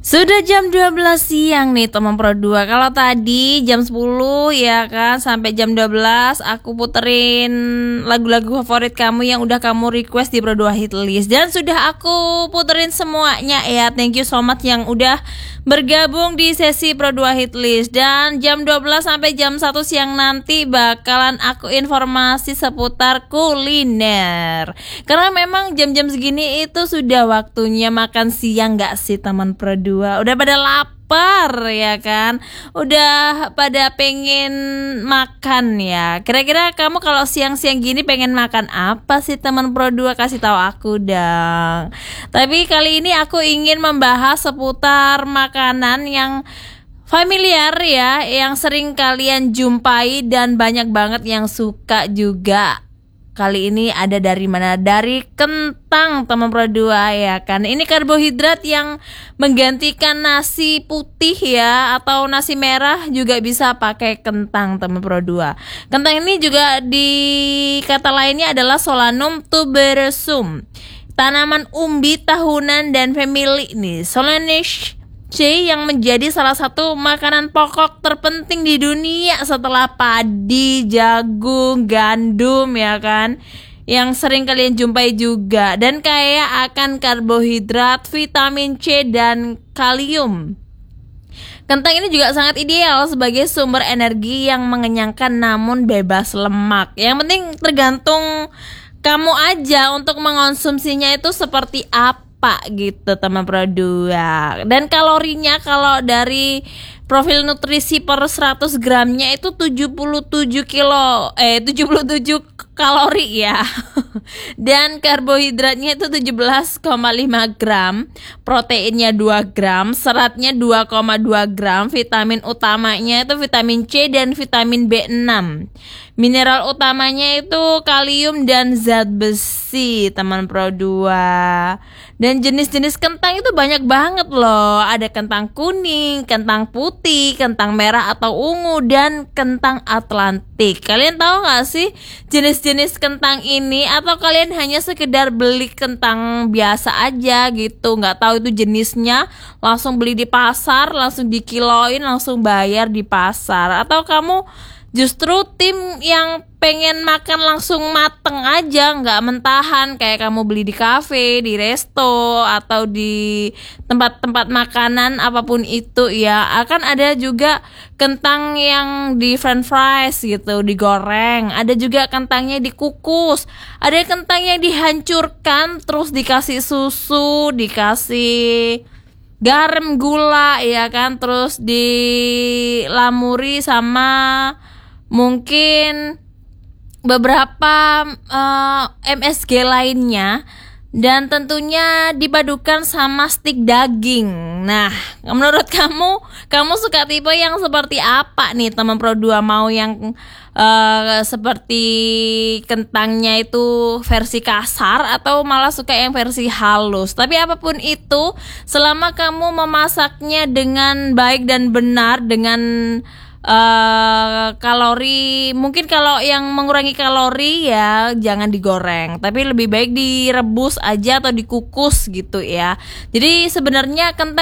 Sudah jam 12 siang nih teman Pro 2. Kalau tadi jam 10 ya kan sampai jam 12 aku puterin lagu-lagu favorit kamu yang udah kamu request di Pro 2 Hit List. Dan sudah aku puterin semuanya ya. Thank you so much yang udah bergabung di sesi Pro 2 Hit List. Dan jam 12 sampai jam 1 siang nanti bakalan aku informasi seputar kuliner. Karena memang jam-jam segini itu sudah waktunya makan siang gak sih teman Pro 2? Udah pada lapar ya kan? Udah pada pengen makan ya. Kira-kira kamu kalau siang-siang gini pengen makan apa sih teman Pro 2? Kasih tahu aku dong. Tapi kali ini aku ingin membahas seputar makanan yang familiar ya, yang sering kalian jumpai dan banyak banget yang suka juga. Kali ini ada dari mana? Dari kentang teman Pro 2 ya kan. Ini karbohidrat yang menggantikan nasi putih ya, atau nasi merah juga bisa pakai kentang teman Pro 2. Kentang ini juga di kata lainnya adalah Solanum tuberosum. Tanaman umbi tahunan dan family nih, Solanaceae yang menjadi salah satu makanan pokok terpenting di dunia setelah padi, jagung, gandum ya kan, yang sering kalian jumpai juga, dan kaya akan karbohidrat, vitamin C dan kalium. Kentang ini juga sangat ideal sebagai sumber energi yang mengenyangkan namun bebas lemak. Yang penting tergantung kamu aja untuk mengonsumsinya itu seperti apa gitu teman Pro 2. Dan kalorinya kalau dari profil nutrisi per 100 gramnya itu 77 kalori ya. Dan karbohidratnya itu 17,5 gram, proteinnya 2 gram, seratnya 2,2 gram, vitamin utamanya itu vitamin C dan vitamin B6. Mineral utamanya itu kalium dan zat besi teman Pro 2. Dan jenis-jenis kentang itu banyak banget loh. Ada kentang kuning, kentang putih, kentang merah atau ungu, dan kentang Atlantik. Kalian tahu gak sih jenis-jenis kentang ini? Atau kalian hanya sekedar beli kentang biasa aja gitu, gak tahu itu jenisnya, langsung beli di pasar, langsung dikiloin, langsung bayar di pasar? Atau kamu justru tim yang pengen makan langsung mateng aja, nggak mentahan, kayak kamu beli di kafe, di resto, atau di tempat-tempat makanan apapun itu ya. Akan ada juga kentang yang di french fries gitu, digoreng. Ada juga kentangnya dikukus. Ada kentang yang dihancurkan terus dikasih susu, dikasih garam, gula ya kan, terus dilamuri sama mungkin beberapa MSG lainnya, dan tentunya dipadukan sama stik daging. Nah, menurut kamu suka tipe yang seperti apa nih teman Pro 2? Mau yang seperti kentangnya itu versi kasar, atau malah suka yang versi halus? Tapi apapun itu, selama kamu memasaknya dengan baik dan benar, dengan kalori, mungkin kalau yang mengurangi kalori ya jangan digoreng, tapi lebih baik direbus aja atau dikukus gitu ya. Jadi sebenarnya kentang